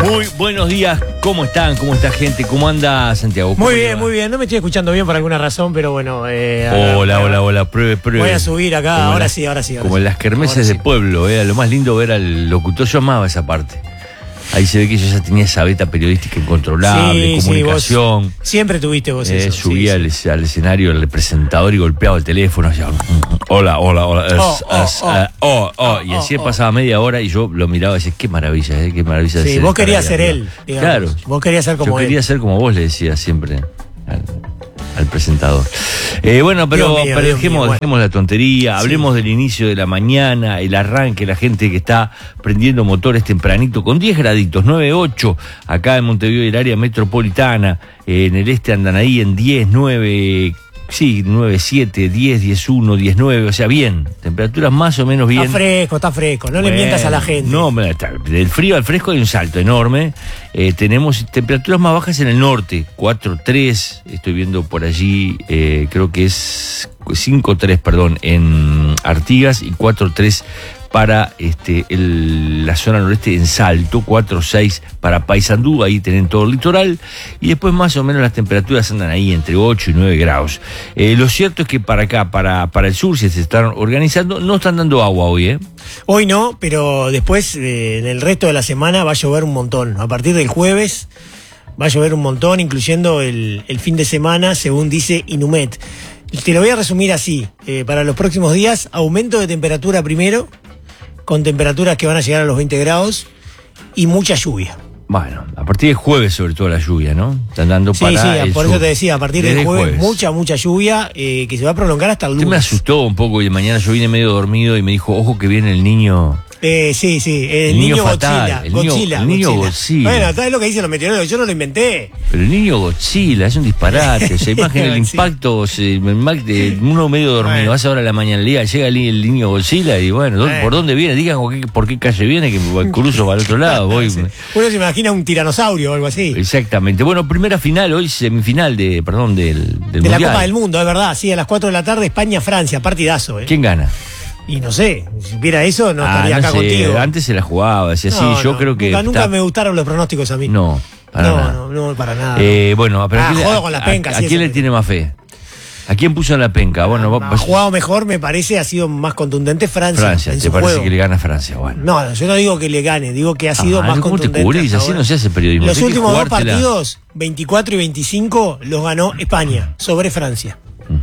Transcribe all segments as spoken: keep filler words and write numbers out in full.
Muy buenos días, ¿cómo están? ¿Cómo está gente? ¿Cómo anda Santiago? Muy bien, muy bien. No me estoy escuchando bien por alguna razón, pero bueno. Eh, hola, ahora, hola, hola, pruebe, pruebe. Voy a subir acá, como ahora las, sí, ahora sí. Ahora como sí. en las kermeses de sí. pueblo, era lo más lindo ver al locutor. Yo amaba esa parte. Ahí se ve que yo ya tenía esa beta periodística incontrolable, Sí, comunicación. Sí, vos siempre tuviste vos eh, eso. Subía sí, sí. al, al escenario el presentador y golpeaba el teléfono. Hacía, hola, hola, hola. Es, Oh, oh, es, oh. uh, oh, oh. Y Oh, así oh. pasaba media hora y yo lo miraba y decía, qué maravilla, eh, qué maravilla. Sí, de ser vos querías ser ahí, él. Digamos. Claro. Vos querías ser como yo él. quería ser como vos, le decía siempre al, al presentador. Eh, bueno, pero, Dios mío, pero Dios dejemos, mío, bueno. dejemos la tontería, hablemos Sí. del inicio de la mañana, el arranque, la gente que está prendiendo motores tempranito, con diez graditos, nueve, ocho, acá en Montevideo y el área metropolitana, eh, en el este andan ahí en diez, nueve, sí, nueve, siete, diez, diez, uno, diez, nueve, o sea, bien, temperaturas más o menos bien. Está fresco, está fresco, no Bueno, le mientas a la gente. No, está, del frío al fresco hay un salto enorme. Eh, tenemos temperaturas más bajas en el norte, cuatro, tres, estoy viendo por allí, eh, creo que es cinco, tres, perdón, en Artigas y cuatro, tres para este, el, la zona noreste en Salto, cuatro, seis para Paysandú, ahí tienen todo el litoral, y después más o menos las temperaturas andan ahí entre ocho y nueve grados. Eh, lo cierto es que para acá, para, para el sur, si se están organizando, no están dando agua hoy, ¿eh? Hoy no, pero después, eh, en el resto de la semana, va a llover un montón. A partir del jueves va a llover un montón, incluyendo el, el fin de semana, según dice Inumet. Te lo voy a resumir así. Eh, para los próximos días, aumento de temperatura primero, con temperaturas que van a llegar a los veinte grados, y mucha lluvia. Bueno, a partir del jueves sobre todo la lluvia, ¿no? Están dando Sí, para sí, el por sur. eso te decía, a partir Desde del jueves, jueves. mucha, mucha lluvia, eh, que se va a prolongar hasta el Usted lunes. me asustó un poco y de mañana yo vine medio dormido y me dijo, ojo que viene el niño... Eh, sí, sí, el, El niño niño, fatal, Godzilla. el niño- Godzilla, el niño Godzilla. Godzilla. Bueno, ¿sabes lo que dicen los meteorólogos? Yo no lo inventé. Pero el niño Godzilla es un disparate. O sea, imagina el Sí. impacto, se, el impacto de uno medio dormido. Bueno. Vas ahora a la mañana del día, llega el, el niño Godzilla y bueno, ¿dónde- Bueno. ¿por dónde viene? Digan por qué, por qué calle viene, que cruzo para el otro lado. Voy. Sí. Uno se imagina un tiranosaurio o algo así. Exactamente. Bueno, primera final, hoy semifinal de, perdón, del, del De la Mundial. Copa del Mundo, es verdad, sí, a las cuatro de la tarde, España-Francia, partidazo, ¿eh? ¿Quién gana? Y no sé, si supiera eso, no Ah, estaría no acá sé, contigo. antes se la jugaba, decía así, No, yo no, creo que... Nunca, nunca está- me gustaron los pronósticos a mí. No, para no, nada. no, no, para nada. Eh, bueno, pero Ah, ¿a quién, jodo a- con la a- penca, a sí, quién eso le sí. tiene más fe? ¿A quién puso en la penca? Bueno, va- Ha va- jugado mejor, me parece, ha sido más contundente Francia. Francia, en ¿te su parece juego. que le gana a Francia? Bueno. No, yo no digo que le gane, digo que ha sido Ah, más ¿cómo te contundente. cubrís? hasta Así ahora. no se hace periodismo. Los Tenés que últimos dos jugártela. partidos, veinticuatro y veinticinco, los ganó España sobre Francia.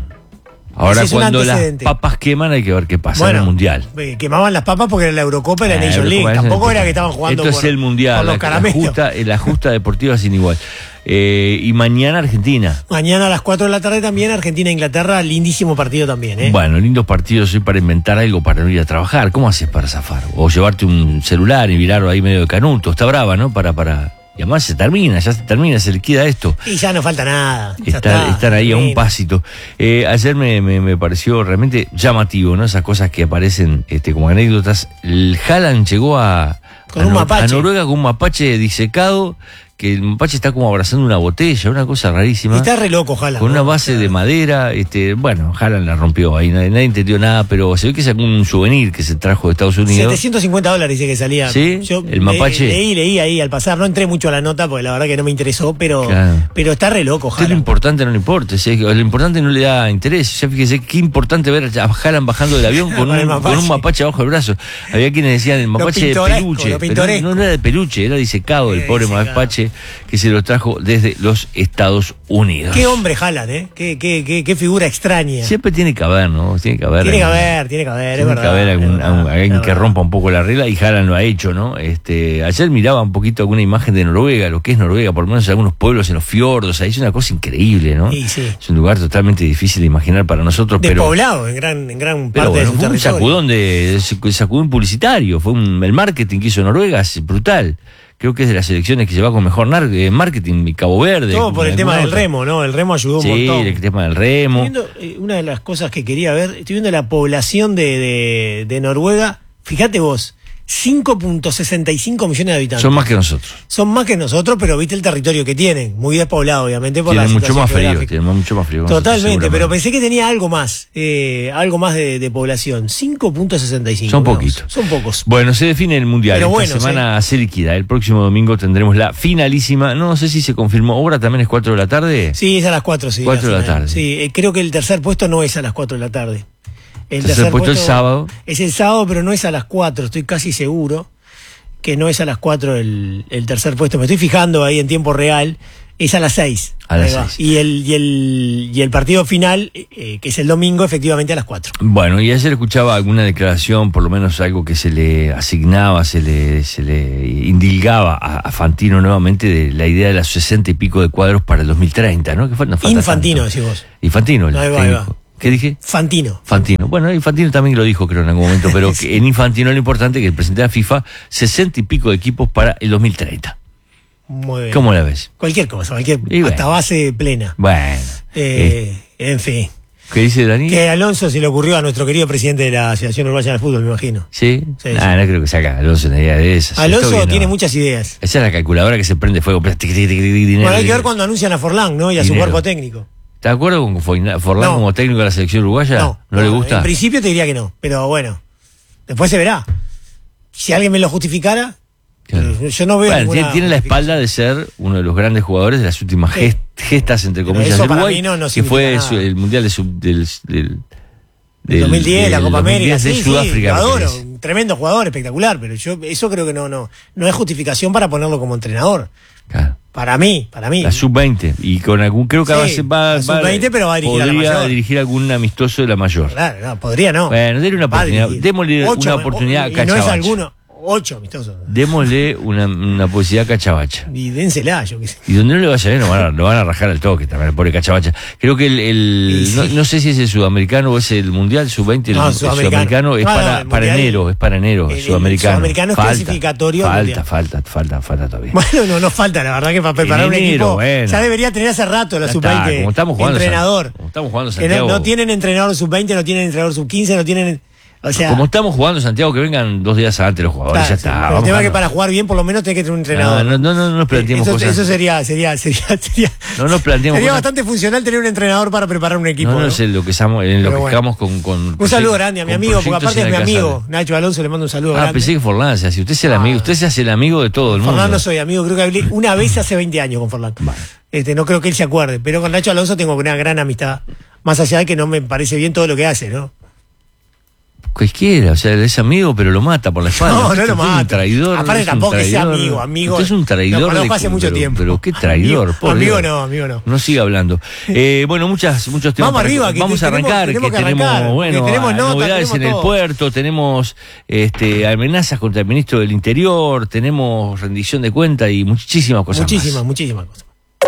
Ahora Ese es un cuando las antecedente. papas queman hay que ver qué pasa en el Mundial. eh, quemaban las papas porque era la Eurocopa y la Eh, Nation pero League. como es- Tampoco era que estaban jugando Esto por, es el Mundial, por los la, la, caramelos. justa, la justa deportiva sin igual. Eh, y mañana Argentina. Mañana a las cuatro de la tarde también, Argentina-Inglaterra, lindísimo partido también, ¿eh? Bueno, lindos partidos hoy para inventar algo para no ir a trabajar. ¿Cómo haces para zafar? O llevarte un celular y virarlo ahí medio de canuto. Está brava, ¿no? Para, para... Y además se termina, ya se termina, se liquida esto. Y ya no falta nada. ya Están, está, están ahí a un termina. pasito. Eh, ayer me, me, me pareció realmente llamativo, ¿no? Esas cosas que aparecen este, como anécdotas. El Haaland llegó a, Con a, un Nor- mapache. a Noruega con un mapache disecado, que el mapache está como abrazando una botella, una cosa rarísima. Está re loco, ojalá. Con una ¿no? base de madera, este, bueno, Haaland la rompió ahí, nadie, nadie entendió nada, pero se ve que sacó un souvenir que se trajo de Estados Unidos. setecientos cincuenta dólares dice que salía. ¿Sí? Yo ¿El mapache? le- leí, leí ahí al pasar. No entré mucho a la nota porque la verdad que no me interesó, pero, Claro. pero está re loco, Usted lo ojalá. importante no le importa, ¿sí? Lo importante no le da interés. Ya fíjese qué importante ver a Haaland bajando del avión con, Con el un, mapache. con un mapache abajo del brazo. Había quienes decían el mapache de pintoresco, peluche, lo pero pintoresco. no, no era de peluche, era disecado el Eh, pobre disecado. mapache que se lo trajo desde los Estados Unidos. Qué hombre Haaland, ¿eh? Qué, qué, qué, qué figura extraña. Siempre tiene que haber, ¿no? Tiene que haber. Tiene que algún- haber, tiene que haber, es Tiene verdad. que haber algún, es verdad, algún- alguien es que verdad. rompa un poco la regla y Haaland lo ha hecho, ¿no? Este, ayer miraba un poquito alguna imagen de Noruega, lo que es Noruega, por lo menos algunos pueblos en los fiordos, ahí es una cosa increíble, ¿no? Sí, sí. Es un lugar totalmente difícil de imaginar para nosotros, pero Despoblado en gran, en gran pero parte bueno, de su fue un territorio. sacudón de sacudón publicitario, fue un, el marketing que hizo Noruega es brutal. Creo que es de las selecciones que se va con mejor nar- eh, marketing, y Cabo Verde. Todo por el tema alguna del otra. remo, ¿no? El remo ayudó un Sí, montón. el tema del remo. Estoy viendo, eh, una de las cosas que quería ver, estoy viendo la población de, de, de Noruega. Fíjate vos, cinco punto sesenta y cinco millones de habitantes. Son más que nosotros. Son más que nosotros, pero viste el territorio que tienen. Muy despoblado, obviamente, por tienen la mucho situación más frío, geográfica. tienen mucho más frío. Totalmente, pero pensé que tenía algo más. Eh, algo más de, de población. cinco punto sesenta y cinco. Son poquitos. Son pocos. Bueno, se define el Mundial. Pero Esta bueno, semana se liquida. El próximo domingo tendremos la finalísima. No sé si se confirmó. ¿Ahora también es cuatro de la tarde? Sí, es a las cuatro, sí. cuatro de la tarde. Sí, eh, creo que el tercer puesto no es a las cuatro de la tarde. El tercer, tercer puesto es el sábado. Es el sábado, pero no es a las cuatro. Estoy casi seguro que no es a las cuatro el, el tercer puesto. Me estoy fijando ahí en tiempo real. Es a las seis. A las seis. Y el, y, el, y el partido final, eh, que es el domingo, efectivamente a las cuatro. Bueno, y ayer escuchaba alguna declaración, por lo menos algo que se le asignaba, se le, se le indilgaba a, a Fantino nuevamente de la idea de las sesenta y pico de cuadros para el dos mil treinta, ¿no? Que falta, falta Infantino, tanto. Decís vos. Infantino, el ahí va, técnico. ahí va. ¿Qué dije? Fantino. Fantino. Bueno, Infantino también lo dijo, creo, en algún momento, pero sí. En Infantino lo importante es que el presidente de la FIFA, sesenta y pico de equipos para el dos mil treinta. Muy bien. ¿Cómo la ves? Cualquier cosa, cualquier, y hasta bueno. base plena. Bueno. Eh, eh. En fin. ¿Qué dice Dani? Que a Alonso se le ocurrió a nuestro querido presidente de la Asociación Uruguaya de Fútbol, me imagino. ¿Sí? sí ah, sí. no creo que saca Alonso una idea de esas. Alonso bien, tiene no. muchas ideas. Esa es la calculadora que se prende fuego. Bueno, hay que ver cuando anuncian a Forlán, ¿no? Y a dinero. Su cuerpo técnico. ¿Estás de acuerdo con Forlán no. como técnico de la selección uruguaya? No, ¿No, no le gusta? En principio te diría que no, pero bueno, después se verá. Si alguien me lo justificara, claro. Yo no veo. Bueno, tiene la espalda de ser uno de los grandes jugadores de las últimas sí. gestas, entre comillas, de Uruguay, no, no que fue nada. el mundial de sub, del, del, del dos mil diez, del, la Copa América, de sí, Sudáfrica. Sí, adoro, un tremendo jugador, espectacular, pero yo eso creo que no, no, no es justificación para ponerlo como entrenador. Claro. Para mí, para mí. La sub veinte. Y con algún, creo que sí, va, la sub veinte, pero va a dirigir a la mayor. dirigir algún amistoso de la mayor. Claro, no, podría no. Bueno, déle una oportunidad. Démosle Ocho, una oportunidad o, a Cachabacha. No es alguno. Ocho amistosos. Démosle una, una publicidad a Cachabacha. Y dénsela, yo qué sé. Y donde no le vaya bien, lo van a, lo van a rajar al toque también, el pobre Cachabacha. Creo que el, el sí, no, sí. no sé si es el sudamericano o es el mundial sub veinte. No, el, sudamericano. el sudamericano es no, para, no, para enero, es para enero, el, sudamericano. El sudamericano es falta, clasificatorio. Falta, falta, falta, falta todavía. Bueno, no nos falta, la verdad que para preparar en un enero, equipo bueno. Ya debería tener hace rato la sub veinte. Como estamos jugando, entrenador. Como estamos jugando Santiago. No, no tienen entrenador sub veinte, no tienen entrenador sub quince, no tienen. O sea, como estamos jugando Santiago, que vengan dos días antes los jugadores, claro, ya está. Sí, el tema es que para jugar bien por lo menos tenés que tener un entrenador. No, no, no, no nos planteemos eso, cosas. Eso sería, sería, sería, sería. No nos planteemos Sería cosas. bastante funcional tener un entrenador para preparar un equipo. No, no, ¿no? sé lo que estamos, en lo que bueno. estamos con, con. Un saludo grande a mi amigo, porque aparte es mi amigo. Nacho Alonso, le mando un saludo ah, grande. pensé que Forlán, o sea, si usted es el amigo, usted se hace el amigo de todo el mundo. Forlán no soy amigo, creo que hablé una vez hace veinte años con Forlán. Vale. Este, no creo que él se acuerde, pero con Nacho Alonso tengo una gran amistad. Más allá de que no me parece bien todo lo que hace, ¿no? Cualquiera, o sea, es amigo, pero lo mata por la espalda. No, no lo mata. Es un traidor. Aparte, es tampoco un que sea traidor. amigo, amigo. Usted es un traidor. Lo conozco de, hace mucho pero, tiempo. Pero qué traidor, amigo, por amigo Dios. no, amigo no. No siga hablando. Eh, bueno, muchas, muchos temas. Vamos arriba, que vamos a arrancar, tenemos, que, que tenemos, arrancar, bueno, que tenemos nota, novedades tenemos en todo. el puerto, tenemos este, amenazas contra el ministro del Interior, tenemos rendición de cuenta y muchísimas cosas muchísimas, más. Muchísimas, muchísimas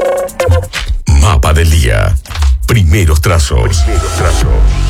cosas. Mapa del día. Primeros trazos. Primeros trazos.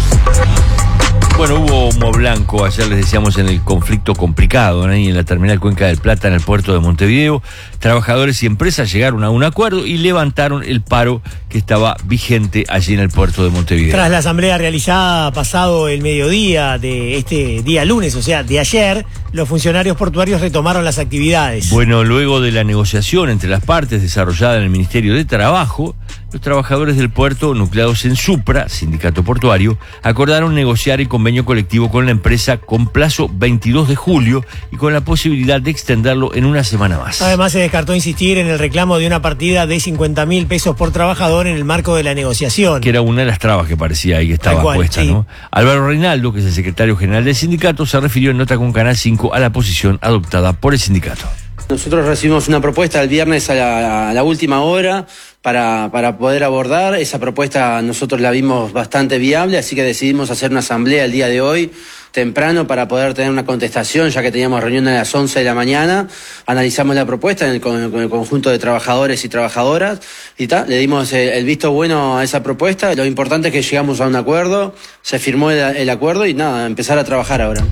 Bueno, hubo humo blanco, ayer les decíamos, en el conflicto complicado, ¿no? Y en la terminal Cuenca del Plata, en el puerto de Montevideo, trabajadores y empresas llegaron a un acuerdo y levantaron el paro que estaba vigente allí en el puerto de Montevideo. Tras la asamblea realizada pasado el mediodía de este día lunes, o sea, de ayer, los funcionarios portuarios retomaron las actividades. Bueno, luego de la negociación entre las partes desarrollada en el Ministerio de Trabajo, los trabajadores del puerto, nucleados en Supra, sindicato portuario, acordaron negociar el convenio colectivo con la empresa con plazo veintidós de julio y con la posibilidad de extenderlo en una semana más. Además, se descartó insistir en el reclamo de una partida de cincuenta mil pesos por trabajador en el marco de la negociación. Que era una de las trabas que parecía ahí que estaba cual, puesta, sí. ¿no? Álvaro Reinaldo, que es el secretario general del sindicato, se refirió en nota con Canal cinco a la posición adoptada por el sindicato. Nosotros recibimos una propuesta el viernes a la, a la última hora para, para poder abordar. Esa propuesta nosotros la vimos bastante viable, así que decidimos hacer una asamblea el día de hoy, temprano, para poder tener una contestación, ya que teníamos reunión a las once de la mañana. Analizamos la propuesta en el, con, con el conjunto de trabajadores y trabajadoras y tal. Le dimos el, el visto bueno a esa propuesta. Lo importante es que llegamos a un acuerdo, se firmó el, el acuerdo y nada, empezar a trabajar ahora.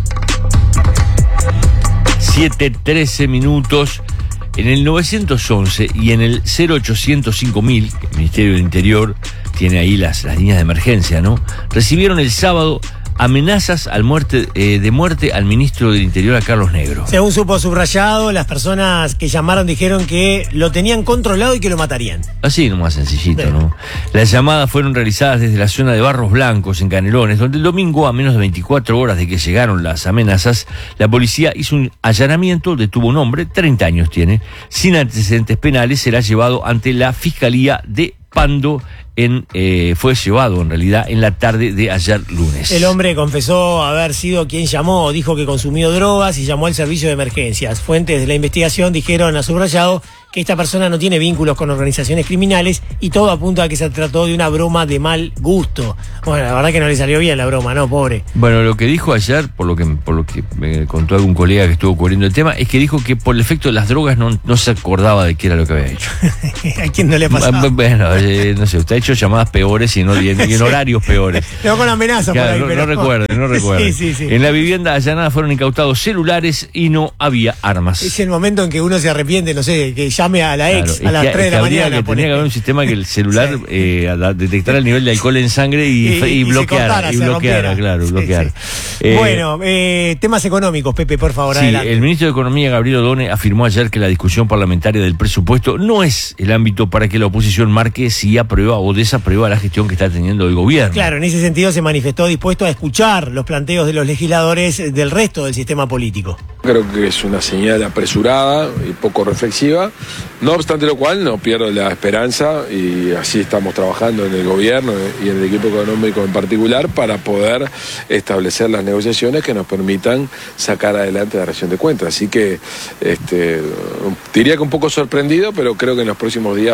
siete trece minutos. En el novecientos once y en el cero ochocientos cinco mil, el Ministerio del Interior tiene ahí las, las líneas de emergencia, ¿no? Recibieron el sábado amenazas al muerte, eh, de muerte al ministro del Interior, a Carlos Negro. Según supo subrayado, las personas que llamaron dijeron que lo tenían controlado y que lo matarían. Así nomás sencillito, Sí. ¿no? Las llamadas fueron realizadas desde la zona de Barros Blancos, en Canelones, donde el domingo, a menos de veinticuatro horas de que llegaron las amenazas, la policía hizo un allanamiento, detuvo un hombre, treinta años tiene, sin antecedentes penales, será llevado ante la Fiscalía de Pando. En, eh, fue llevado en realidad en la tarde de ayer lunes. El hombre confesó haber sido quien llamó, dijo que consumió drogas y llamó al servicio de emergencias. Fuentes de la investigación dijeron a subrayado que esta persona no tiene vínculos con organizaciones criminales y todo apunta a que se trató de una broma de mal gusto. Bueno, la verdad que no le salió bien la broma, ¿no? Pobre. Bueno, lo que dijo ayer, por lo que por lo que me contó algún colega que estuvo cubriendo el tema, es que dijo que por el efecto de las drogas no, no se acordaba de qué era lo que había hecho. ¿A quién no le ha pasado? Bueno, eh, no sé, usted ha hecho llamadas peores y, no, y, en, y en horarios peores. No con amenazas Claro, por ahí, no, pero... no recuerdo, no recuerdo. Sí, sí, sí. En la vivienda allanada fueron incautados celulares y no había armas. Es el momento en que uno se arrepiente, no sé, que llame a la ex Claro, a las es que- tres de es la que habría mañana. que tenía que haber un sistema que el celular Sí. eh, a la- detectara el nivel de alcohol en sangre y, Y- y, y se bloqueara, cortara, y se bloqueara, rompiera. claro, Sí, bloquear. sí. Eh, Bueno, eh, temas económicos, Pepe, por favor, Sí, adelante. el ministro de Economía, Gabriel Odone, afirmó ayer que la discusión parlamentaria del presupuesto no es el ámbito para que la oposición marque si aprueba o desaprueba la gestión que está teniendo el gobierno. Claro, en ese sentido se manifestó dispuesto a escuchar los planteos de los legisladores del resto del sistema político. Creo que es una señal apresurada y poco reflexiva, no obstante lo cual no pierdo la esperanza y así estamos trabajando en el gobierno y en el equipo económico en particular para poder establecer las negociaciones que nos permitan sacar adelante la rendición de cuentas. Así que este, diría que un poco sorprendido, pero creo que en los próximos días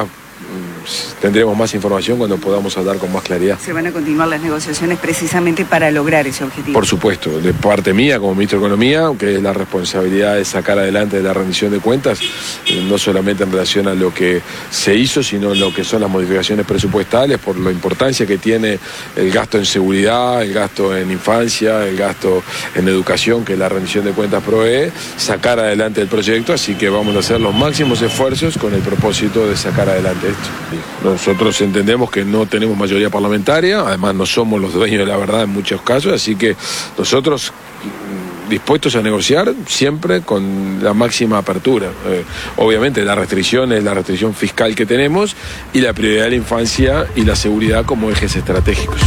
mm, tendremos más información cuando podamos hablar con más claridad. Se van a continuar las negociaciones precisamente para lograr ese objetivo. Por supuesto, de parte mía como ministro de Economía, que es la responsabilidad de sacar adelante la rendición de cuentas, eh, no solamente en relación a lo que se hizo, sino en lo que son las modificaciones presupuestales, por la importancia que tiene el gasto en seguridad, el gasto en infancia, el gasto en educación que la rendición de cuentas provee, sacar adelante el proyecto, así que vamos a hacer los máximos esfuerzos con el propósito de sacar adelante esto. Nosotros entendemos que no tenemos mayoría parlamentaria, además no somos los dueños de la verdad en muchos casos, así que nosotros mm, dispuestos a negociar siempre con la máxima apertura. Eh, obviamente la restricción es la restricción fiscal que tenemos y la prioridad de la infancia y la seguridad como ejes estratégicos.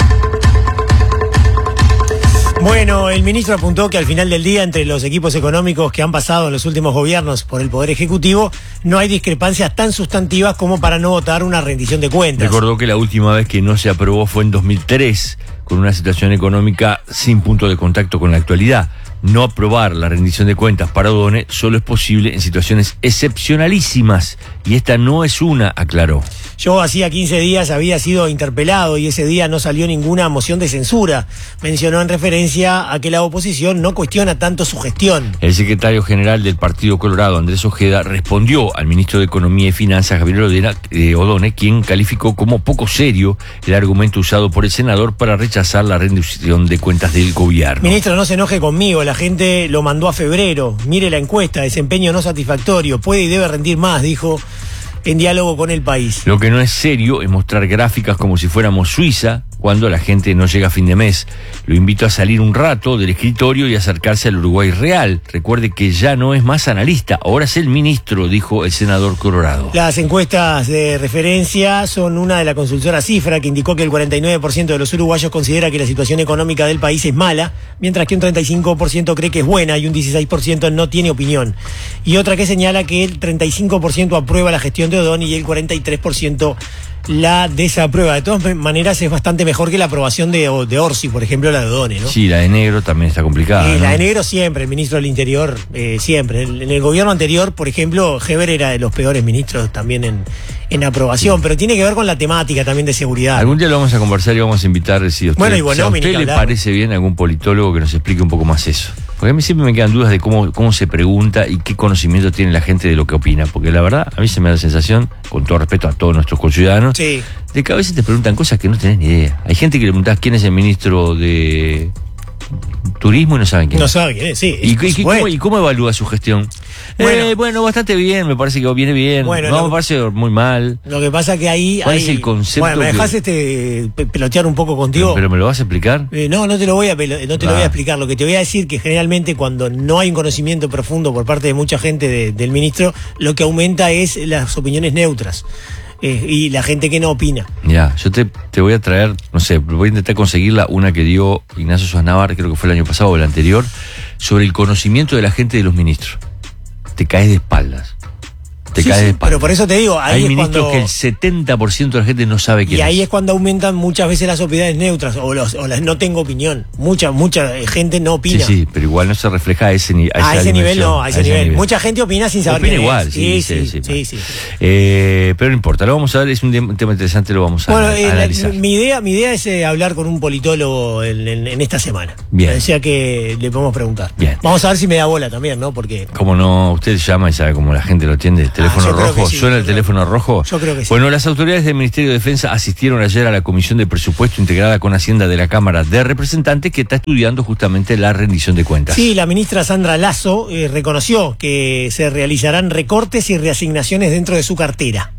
Bueno, el ministro apuntó que al final del día, entre los equipos económicos que han pasado en los últimos gobiernos por el Poder Ejecutivo, no hay discrepancias tan sustantivas como para no votar una rendición de cuentas. Recordó que la última vez que no se aprobó fue en dos mil tres, con una situación económica sin punto de contacto con la actualidad. No aprobar la rendición de cuentas para Odone solo es posible en situaciones excepcionalísimas, y esta no es una, aclaró. Yo hacía quince días había sido interpelado y ese día no salió ninguna moción de censura. Mencionó en referencia a que la oposición no cuestiona tanto su gestión. El secretario general del Partido Colorado, Andrés Ojeda, respondió al ministro de Economía y Finanzas, Gabriel Odena, eh, Odone, quien calificó como poco serio el argumento usado por el senador para rechazar la rendición de cuentas del gobierno. Ministro, no se enoje conmigo, la gente lo mandó a febrero. Mire la encuesta, desempeño no satisfactorio, puede y debe rendir más, dijo, en diálogo con el país. Lo que no es serio es mostrar gráficas como si fuéramos Suiza cuando la gente no llega a fin de mes. Lo invito a salir un rato del escritorio y acercarse al Uruguay real. Recuerde que ya no es más analista, ahora es el ministro, dijo el senador Colorado. Las encuestas de referencia son una de la consultora Cifra, que indicó que el cuarenta y nueve por ciento de los uruguayos considera que la situación económica del país es mala, mientras que un treinta y cinco por ciento cree que es buena y un dieciséis por ciento no tiene opinión. Y otra que señala que el treinta y cinco por ciento aprueba la gestión de Odone y el cuarenta y tres por ciento la desaprueba. De todas maneras es bastante mejor que la aprobación de, de Orsi, por ejemplo, la de Odone, ¿no? Sí, la de negro también está complicada. Eh, ¿no? La de negro siempre, el ministro del Interior eh, siempre. En, en el gobierno anterior, por ejemplo, Heber era de los peores ministros también en, en aprobación, pero tiene que ver con la temática también de seguridad. Algún día lo vamos a conversar y vamos a invitar, si a usted, Bueno, y si a Bonomi, usted ni que le hablar. parece bien, algún politólogo que nos explique un poco más eso. Porque a mí siempre me quedan dudas de cómo, cómo se pregunta y qué conocimiento tiene la gente de lo que opina. Porque la verdad, a mí se me da la sensación, con todo respeto a todos nuestros conciudadanos, Sí. de que a veces te preguntan cosas que no tenés ni idea. Hay gente que le preguntás quién es el ministro de turismo y no saben quién No es. sabe quién es, sí. ¿Y, por y- y supuesto. cómo, y cómo evalúa su gestión? Bueno. Eh, bueno, bastante bien, me parece que viene bien. Bueno, no, lo- me parece muy mal. Lo que pasa que ahí... ¿Cuál hay- es el concepto Bueno, me que- dejás este, pe- pelotear un poco contigo. Pero, pero ¿me lo vas a explicar? Eh, no, no te lo voy a pelo- no te lo Ah. voy a explicar. Lo que te voy a decir que generalmente cuando no hay un conocimiento profundo por parte de mucha gente de- del ministro, lo que aumenta es las opiniones neutras eh, y la gente que no opina. Mirá, yo te, te voy a traer, no sé, voy a intentar conseguirla, una que dio Ignacio Sosnavar, creo que fue el año pasado o el anterior, sobre el conocimiento de la gente de los ministros. Te caes de espaldas. Te Sí, caes sí, de espaldas. pero por eso te digo, ahí Hay es ministros cuando- que el setenta por ciento de la gente no sabe quién Y ahí es. es cuando aumentan muchas veces las opiniones neutras o, los, o las no tengo opinión. Mucha, mucha eh, gente no Sí, opina. sí, pero igual no se refleja a ese, ni- a A esa ese nivel dimensión, no, a ese nivel. Mucha gente opina sin saber Opina quién igual, es. sí, sí, sí, sí, sí. sí. Eh, pero no importa, lo vamos a ver, es un dem- tema interesante, lo vamos a, Bueno, a eh, la- analizar. mi idea, mi idea es eh, hablar con un politólogo en, en- en esta semana. Bien. O sea que le podemos preguntar. Bien. Vamos a ver si me da bola también, ¿no? Porque Como no, usted llama y sabe cómo la gente lo atiende. ¿Teléfono yo creo rojo? que sí, ¿Suena yo el creo- teléfono rojo? yo creo que sí. Bueno, las autoridades del Ministerio de Defensa asistieron ayer a la Comisión de Presupuesto integrada con Hacienda de la Cámara de Representantes que está estudiando justamente la rendición de cuentas. sí, la ministra Sandra Lazo eh, reconoció que se realizarán recortes y reasignaciones dentro de su cartera.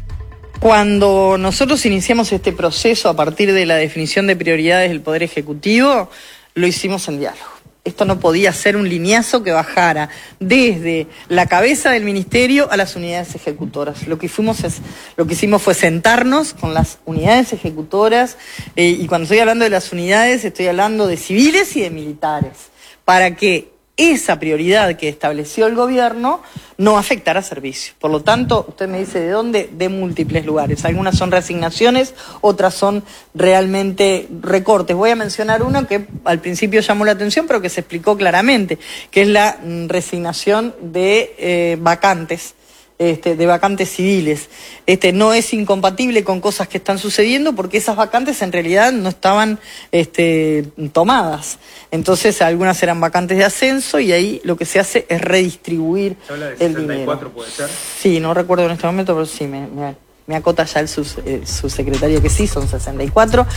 Cuando nosotros iniciamos este proceso a partir de la definición de prioridades del Poder Ejecutivo, lo hicimos en diálogo. Esto no podía ser un lineazo que bajara desde la cabeza del ministerio a las unidades ejecutoras. Lo que fuimos es, lo que hicimos fue sentarnos con las unidades ejecutoras, eh, y cuando estoy hablando de las unidades estoy hablando de civiles y de militares, para que esa prioridad que estableció el gobierno no afectará servicio. Por lo tanto, usted me dice de dónde, de múltiples lugares. Algunas son reasignaciones, otras son realmente recortes. Voy a mencionar uno que al principio llamó la atención, pero que se explicó claramente, que es la mm, resignación de eh, vacantes. Este, de vacantes civiles. Este, no es incompatible con cosas que están sucediendo porque esas vacantes en realidad no estaban este, tomadas. Entonces algunas eran vacantes de ascenso y ahí lo que se hace es redistribuir el dinero. ¿Puede ser? Sí, no recuerdo en este momento, pero sí, me, me, me acota ya el sus, eh, subsecretario que sí, son sesenta y cuatro.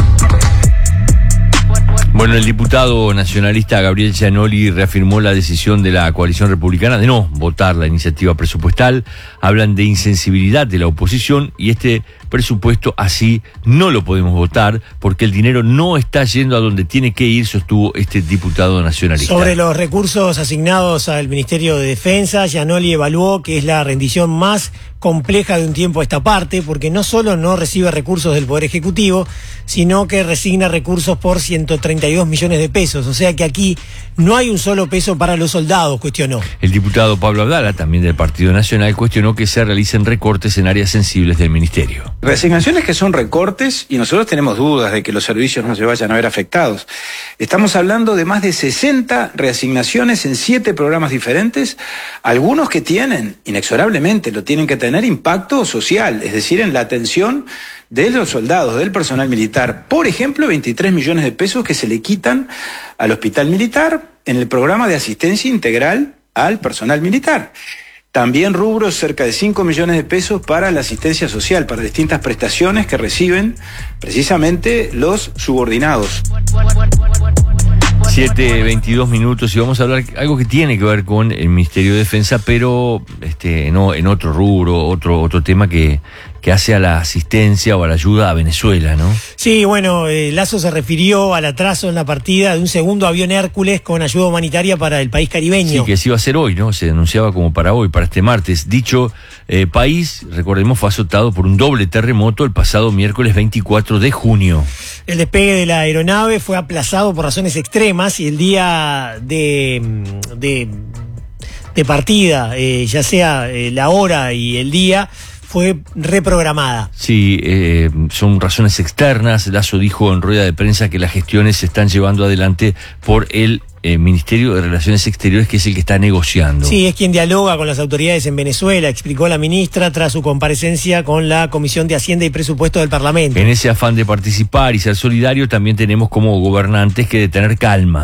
Bueno, el diputado nacionalista Gabriel Gianoli reafirmó la decisión de la coalición republicana de no votar la iniciativa presupuestal. Hablan de insensibilidad de la oposición y este presupuesto así no lo podemos votar porque el dinero no está yendo a donde tiene que ir, sostuvo este diputado nacionalista. Sobre los recursos asignados al Ministerio de Defensa, Gianoli evaluó que es la rendición más compleja de un tiempo a esta parte, porque no solo no recibe recursos del Poder Ejecutivo, sino que resigna recursos por ciento treinta y dos millones de pesos. O sea que aquí no hay un solo peso para los soldados, cuestionó. El diputado Pablo Abdala, también del Partido Nacional, cuestionó que se realicen recortes en áreas sensibles del Ministerio. Reasignaciones que son recortes y nosotros tenemos dudas de que los servicios no se vayan a ver afectados. Estamos hablando de más de sesenta reasignaciones en siete programas diferentes, algunos que tienen, inexorablemente, lo tienen que tener impacto social, es decir, en la atención de los soldados, del personal militar. Por ejemplo, veintitrés millones de pesos que se le quitan al hospital militar en el programa de asistencia integral al personal militar. También rubros cerca de cinco millones de pesos para la asistencia social, para distintas prestaciones que reciben precisamente los subordinados. siete, veintidós minutos y vamos a hablar algo que tiene que ver con el Ministerio de Defensa, pero este, no, en otro rubro, otro, otro tema que, que hace a la asistencia o a la ayuda a Venezuela, ¿no? Sí, bueno, eh, Lazo se refirió al atraso en la partida de un segundo avión Hércules con ayuda humanitaria para el país caribeño. Sí, que se iba a hacer hoy, ¿no? Se anunciaba como para hoy, para este martes. Dicho eh, país, recordemos, fue azotado por un doble terremoto el pasado miércoles veinticuatro de junio. El despegue de la aeronave fue aplazado por razones extremas y el día de, de, de partida, eh, ya sea eh, la hora y el día, fue reprogramada. Sí, eh, son razones externas. Lazo dijo en rueda de prensa que las gestiones se están llevando adelante por el eh, Ministerio de Relaciones Exteriores, que es el que está negociando. Sí, es quien dialoga con las autoridades en Venezuela, explicó la ministra tras su comparecencia con la Comisión de Hacienda y Presupuesto del Parlamento. En ese afán de participar y ser solidario, también tenemos como gobernantes que de tener calma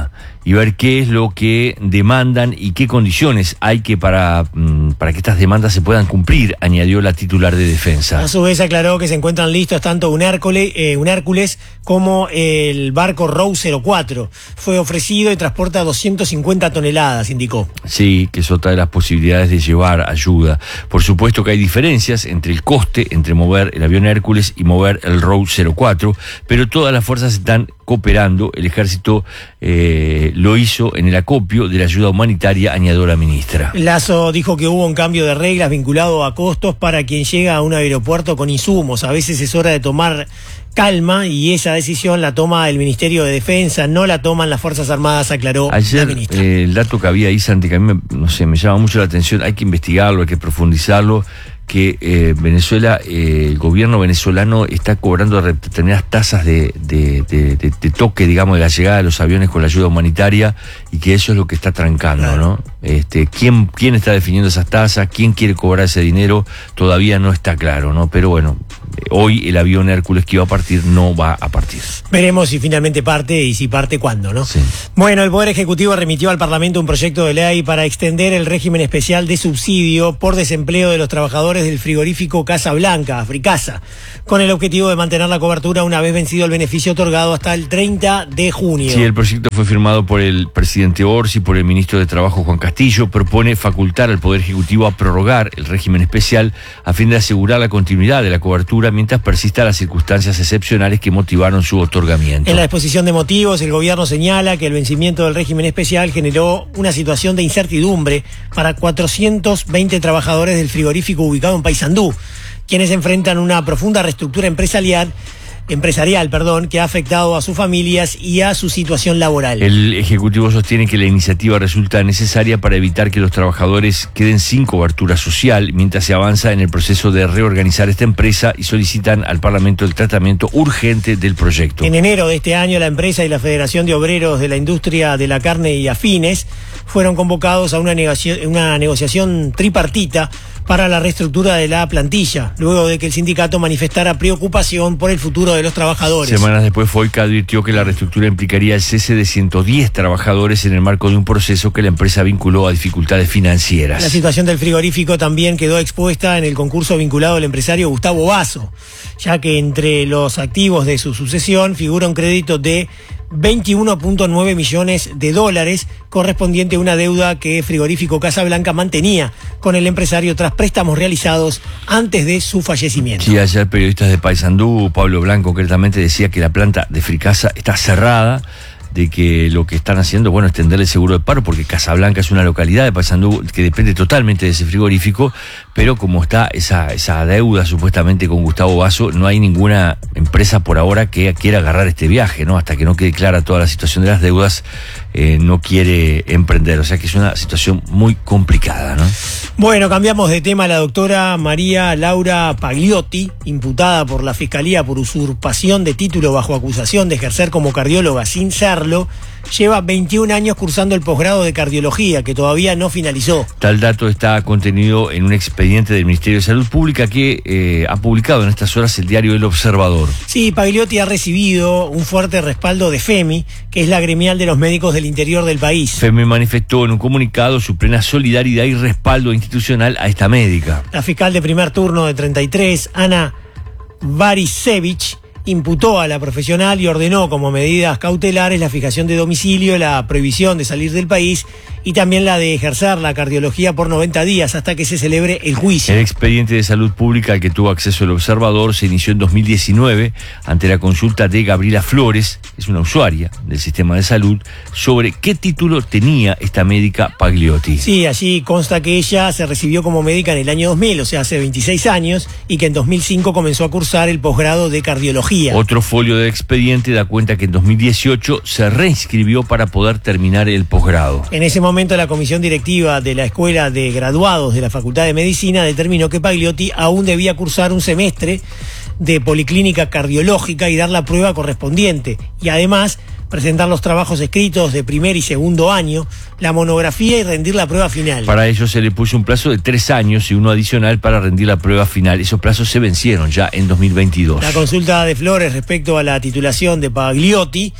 y ver qué es lo que demandan y qué condiciones hay que para, para que estas demandas se puedan cumplir, añadió la titular de Defensa. A su vez aclaró que se encuentran listos tanto un Hércules, eh, un Hércules como el barco Row cero cuatro. Fue ofrecido y transporta doscientas cincuenta toneladas, indicó. Sí, que es otra de las posibilidades de llevar ayuda. Por supuesto que hay diferencias entre el coste, entre mover el avión Hércules y mover el Row cero cuatro, pero todas las fuerzas están cooperando. El ejército eh, lo hizo en el acopio de la ayuda humanitaria, añadió la ministra. Lazo dijo que hubo un cambio de reglas vinculado a costos para quien llega a un aeropuerto con insumos. A veces es hora de tomar calma y esa decisión la toma el Ministerio de Defensa, no la toman las Fuerzas Armadas, aclaró Ayer, la ministra. Eh, el dato que había ahí, Santi, que a mí me, no sé, me llama mucho la atención, hay que investigarlo, hay que profundizarlo, que eh, Venezuela, eh, el gobierno venezolano está cobrando determinadas tasas de, de, de, de, de toque, digamos, de la llegada de los aviones con la ayuda humanitaria, y que eso es lo que está trancando, claro, ¿no? Este, ¿quién, quién está definiendo esas tasas? ¿Quién quiere cobrar ese dinero? Todavía no está claro, ¿no? Pero bueno, hoy el avión Hércules que iba a partir no va a partir. Veremos si finalmente parte y si parte cuándo, ¿no? Sí. Bueno, el Poder Ejecutivo remitió al Parlamento un proyecto de ley para extender el régimen especial de subsidio por desempleo de los trabajadores del frigorífico Casa Blanca, Fricasa, con el objetivo de mantener la cobertura una vez vencido el beneficio otorgado hasta el treinta de junio. Sí, el proyecto fue firmado por el presidente Orsi y por el ministro de Trabajo Juan Castillo. Propone facultar al Poder Ejecutivo a prorrogar el régimen especial a fin de asegurar la continuidad de la cobertura mientras persistan las circunstancias excepcionales que motivaron su otorgamiento. En la exposición de motivos, el gobierno señala que el vencimiento del régimen especial generó una situación de incertidumbre para cuatrocientos veinte trabajadores del frigorífico ubicado en Paysandú, quienes enfrentan una profunda reestructura empresarial empresarial, perdón, que ha afectado a sus familias y a su situación laboral. El Ejecutivo sostiene que la iniciativa resulta necesaria para evitar que los trabajadores queden sin cobertura social mientras se avanza en el proceso de reorganizar esta empresa, y solicitan al Parlamento el tratamiento urgente del proyecto. En enero de este año, la empresa y la Federación de Obreros de la Industria de la Carne y Afines fueron convocados a una, negocia- una negociación tripartita para la reestructura de la plantilla, luego de que el sindicato manifestara preocupación por el futuro de los trabajadores. Semanas después, FOICA advirtió que la reestructura implicaría el cese de ciento diez trabajadores en el marco de un proceso que la empresa vinculó a dificultades financieras. La situación del frigorífico también quedó expuesta en el concurso vinculado al empresario Gustavo Basso, ya que entre los activos de su sucesión figura un crédito de veintiuno punto nueve millones de dólares correspondiente a una deuda que Frigorífico Casa Blanca mantenía con el empresario tras préstamos realizados antes de su fallecimiento. Sí, ayer periodistas de Paysandú, Pablo Blanco concretamente, decía que la planta de Fricasa está cerrada, de que lo que están haciendo, bueno, es extender el seguro de paro, porque Casablanca es una localidad de Paysandú que depende totalmente de ese frigorífico, pero como está esa, esa deuda supuestamente con Gustavo Basso, no hay ninguna empresa por ahora que quiera agarrar este viaje, ¿no? Hasta que no quede clara toda la situación de las deudas, eh, no quiere emprender, o sea que es una situación muy complicada, ¿no? Bueno, cambiamos de tema. La doctora María Laura Pagliotti, imputada por la Fiscalía por usurpación de título bajo acusación de ejercer como cardióloga sin serlo, lleva veintiún años cursando el posgrado de cardiología, que todavía no finalizó. Tal dato está contenido en un expediente del Ministerio de Salud Pública que eh, ha publicado en estas horas el diario El Observador. Sí, Pagliotti ha recibido un fuerte respaldo de FEMI, que es la gremial de los médicos del interior del país. FEMI manifestó en un comunicado su plena solidaridad y respaldo institucional a esta médica. La fiscal de primer turno de treinta y tres, Ana Barisevich, imputó a la profesional y ordenó como medidas cautelares la fijación de domicilio, la prohibición de salir del país y también la de ejercer la cardiología por noventa días hasta que se celebre el juicio. El expediente de salud pública al que tuvo acceso el observador se inició en dos mil diecinueve ante la consulta de Gabriela Flores, es una usuaria del sistema de salud, sobre qué título tenía esta médica Pagliotti. Sí, allí consta que ella se recibió como médica en el año dos mil, o sea, hace veintiséis años, y que en dos mil cinco comenzó a cursar el posgrado de cardiología. Otro folio del expediente da cuenta que en dos mil dieciocho se reinscribió para poder terminar el posgrado. En ese momento la comisión directiva de la Escuela de Graduados de la Facultad de Medicina determinó que Pagliotti aún debía cursar un semestre de policlínica cardiológica y dar la prueba correspondiente, y además presentar los trabajos escritos de primer y segundo año, la monografía y rendir la prueba final. Para ello se le puso un plazo de tres años y uno adicional para rendir la prueba final. Esos plazos se vencieron ya en dos mil veintidós. La consulta de Flores respecto a la titulación de Pagliotti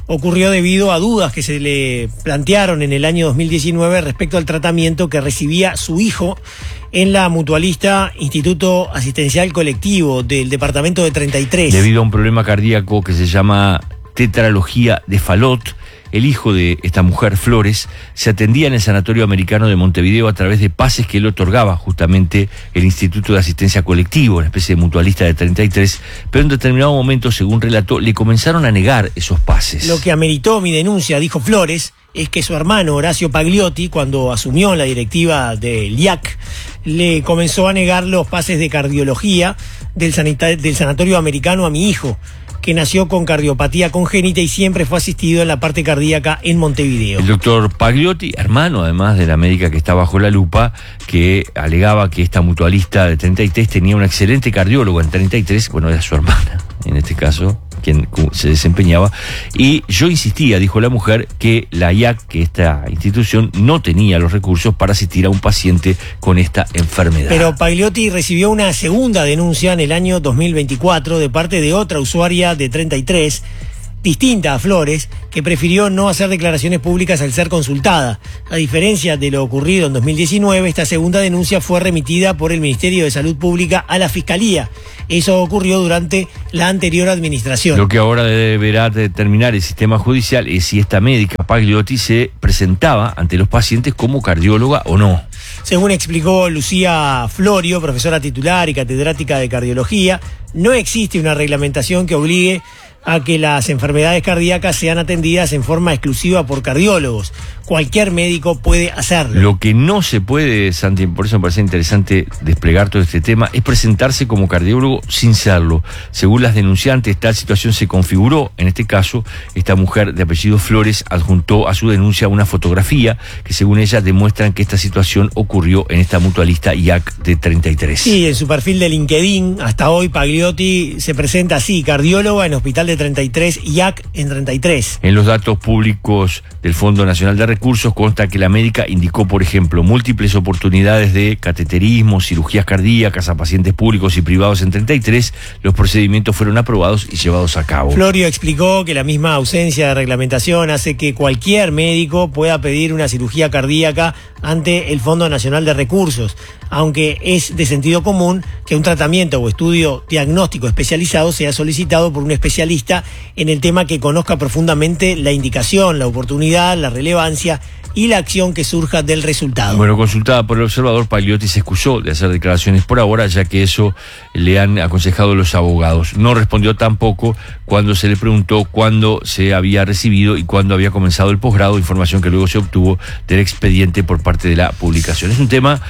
ocurrió debido a dudas que se le plantearon en el año dos mil diecinueve respecto al tratamiento que recibía su hijo en la mutualista Instituto Asistencial Colectivo del departamento de treinta y tres. Debido a un problema cardíaco que se llama tetralogía de Fallot, el hijo de esta mujer, Flores, se atendía en el Sanatorio Americano de Montevideo a través de pases que le otorgaba justamente el Instituto de Asistencia Colectivo, una especie de mutualista de treinta y tres, pero en determinado momento, según relató, le comenzaron a negar esos pases. Lo que ameritó mi denuncia, dijo Flores, es que su hermano Horacio Pagliotti, cuando asumió la directiva del I A C, le comenzó a negar los pases de cardiología del, sanita- del Sanatorio Americano a mi hijo, que nació con cardiopatía congénita y siempre fue asistido en la parte cardíaca en Montevideo. El doctor Pagliotti, hermano además de la médica que está bajo la lupa, que alegaba que esta mutualista de treinta y tres tenía un excelente cardiólogo en treinta y tres, bueno, era su hermana, en este caso, quien se desempeñaba, y yo insistía, dijo la mujer, que la I A C, que esta institución, no tenía los recursos para asistir a un paciente con esta enfermedad. Pero Pagliotti recibió una segunda denuncia en el año dos mil veinticuatro de parte de otra usuaria de treinta y tres, distinta a Flores, que prefirió no hacer declaraciones públicas al ser consultada. A diferencia de lo ocurrido en dos mil diecinueve, esta segunda denuncia fue remitida por el Ministerio de Salud Pública a la Fiscalía. Eso ocurrió durante la anterior administración. Lo que ahora deberá determinar el sistema judicial es si esta médica, Pagliotti, se presentaba ante los pacientes como cardióloga o no. Según explicó Lucía Florio, profesora titular y catedrática de cardiología, no existe una reglamentación que obligue a que las enfermedades cardíacas sean atendidas en forma exclusiva por cardiólogos. Cualquier médico puede hacerlo. Lo que no se puede, Santi, por eso me parece interesante desplegar todo este tema, es presentarse como cardiólogo sin serlo. Según las denunciantes, tal situación se configuró. En este caso, esta mujer de apellido Flores adjuntó a su denuncia una fotografía que, según ella, demuestran que esta situación ocurrió en esta mutualista I A C de treinta y tres. Sí, en su perfil de LinkedIn, hasta hoy Pagliotti se presenta así, cardióloga en Hospital de treinta y tres, I A C en treinta y tres. En los datos públicos del Fondo Nacional de Recursos consta que la médica indicó, por ejemplo, múltiples oportunidades de cateterismo, cirugías cardíacas a pacientes públicos y privados en treinta y tres. Los procedimientos fueron aprobados y llevados a cabo. Florio explicó que la misma ausencia de reglamentación hace que cualquier médico pueda pedir una cirugía cardíaca ante el Fondo Nacional de Recursos, aunque es de sentido común que un tratamiento o estudio diagnóstico especializado sea solicitado por un especialista en el tema que conozca profundamente la indicación, la oportunidad, la relevancia y la acción que surja del resultado. Bueno, consultada por el observador, Pagliotti se excusó de hacer declaraciones por ahora, ya que eso le han aconsejado los abogados. No respondió tampoco cuando se le preguntó cuándo se había recibido y cuándo había comenzado el posgrado, información que luego se obtuvo del expediente por parte de la publicación. Es un tema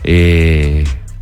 eh,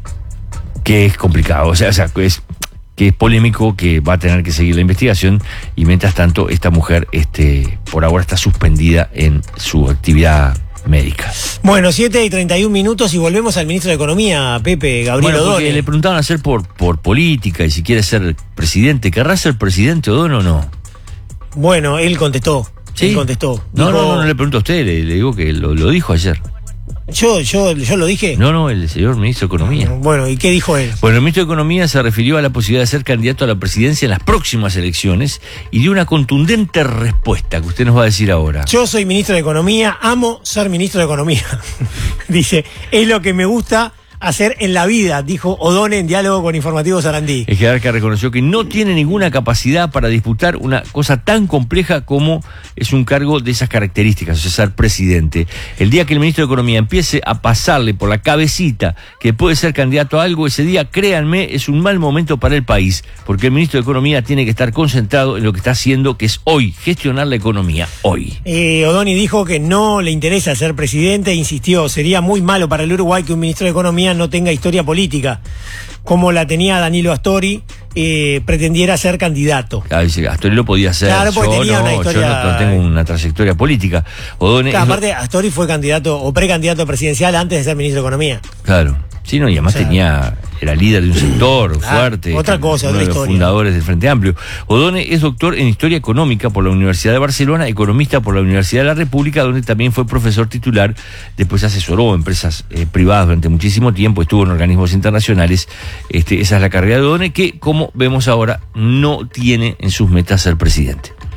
que es complicado, o sea, o sea es, que es polémico, que va a tener que seguir la investigación, y mientras tanto esta mujer este, por ahora está suspendida en su actividad médica. Bueno, siete y treinta y un minutos y volvemos al ministro de Economía, Pepe Gabriel Bueno, porque Odone. le preguntaban hacer por, por política y si quiere ser presidente. ¿Querrá ser presidente Odone o no? Bueno, él contestó. ¿Sí? Él contestó. No, Dijo, no, no, no le pregunto a usted, le, le digo que lo, lo dijo ayer. Yo, yo, yo lo dije. No, no, el señor ministro de Economía. Bueno, ¿y qué dijo él? Bueno, el ministro de Economía se refirió a la posibilidad de ser candidato a la presidencia en las próximas elecciones y dio una contundente respuesta que usted nos va a decir ahora. Yo soy ministro de Economía, amo ser ministro de Economía. Dice, es lo que me gusta hacer en la vida, dijo Odone en diálogo con Informativo Sarandí. El jerarca reconoció que no tiene ninguna capacidad para disputar una cosa tan compleja como es un cargo de esas características, o sea, ser presidente. El día que el ministro de Economía empiece a pasarle por la cabecita que puede ser candidato a algo, ese día, créanme, es un mal momento para el país, porque el ministro de Economía tiene que estar concentrado en lo que está haciendo, que es hoy, gestionar la economía, hoy. Eh, Odone dijo que no le interesa ser presidente e insistió, sería muy malo para el Uruguay que un ministro de Economía no tenga historia política, como la tenía Danilo Astori, eh, pretendiera ser candidato. Claro, dice, Astori lo podía hacer, Claro, porque yo, tenía no, una historia- yo no, no tengo una trayectoria política. Odone Claro, es lo- aparte, Astori fue candidato o precandidato presidencial antes de ser ministro de Economía. Claro, sí, no, y además O sea, tenía, era líder de un sector claro, fuerte. otra cosa, uno otra de los historia. fundadores del Frente Amplio. Odone es doctor en Historia Económica por la Universidad de Barcelona, economista por la Universidad de la República, donde también fue profesor titular, después asesoró empresas eh, privadas durante muchísimo tiempo, estuvo en organismos internacionales. Este, esa es la carrera de Odone, que, como vemos ahora, no tiene en sus metas ser presidente.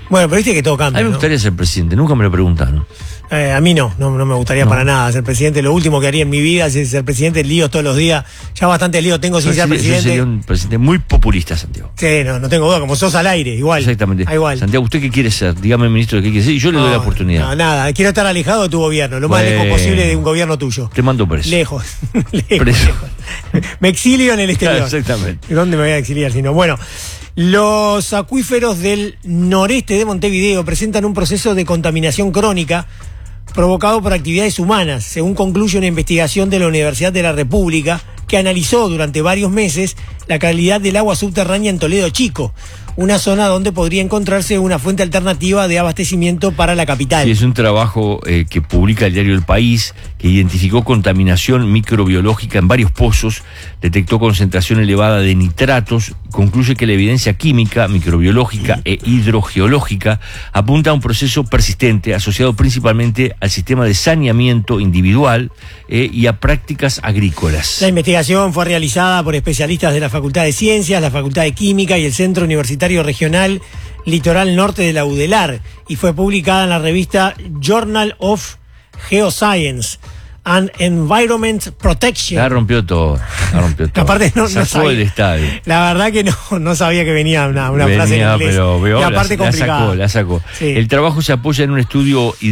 Bueno, pero viste que todo cambia. A mí me ¿no? gustaría ser presidente, nunca me lo preguntaron. Eh, a mí no, no, no me gustaría No. para nada ser presidente. Lo último que haría en mi vida es ser presidente, líos todos los días. Ya bastante lío tengo sin Yo ser sería, yo presidente. sería un presidente muy populista, Santiago. Sí, no, no tengo duda, como sos al aire, igual. Exactamente. Ah, igual. Santiago, ¿usted qué quiere ser? Dígame, ministro, qué quiere ser y yo le doy la oportunidad. No, nada, quiero estar alejado de tu gobierno, lo más Bueno. lejos posible de un gobierno tuyo. Te mando preso. Lejos. lejos, Preso. lejos. Me exilio en el exterior. Exactamente. ¿Dónde me voy a exiliar si no? Bueno, los acuíferos del noreste de Montevideo presentan un proceso de contaminación crónica provocado por actividades humanas, según concluye una investigación de la Universidad de la República que analizó durante varios meses la calidad del agua subterránea en Toledo Chico, una zona donde podría encontrarse una fuente alternativa de abastecimiento para la capital. Sí, es un trabajo eh, que publica el diario El País, que identificó contaminación microbiológica en varios pozos, detectó concentración elevada de nitratos, concluye que la evidencia química, microbiológica e hidrogeológica apunta a un proceso persistente asociado principalmente al sistema de saneamiento individual eh, y a prácticas agrícolas. La investigación fue realizada por especialistas de la Facultad de Ciencias, la Facultad de Química y el Centro Universitario Regional Litoral Norte de la UDELAR y fue publicada en la revista Journal of Geoscience and Environment Protection. La rompió todo, la rompió todo. Aparte no, no Sacó sabía. el estadio. La verdad que no, no sabía que venía una, una Venía, frase en inglés. pero veo, y la, aparte la complicada. sacó, la sacó. Sí. El trabajo se apoya en un estudio